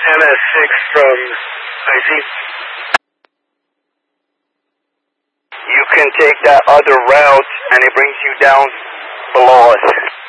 MS6 from IC. You can take that other route and it brings you down below us.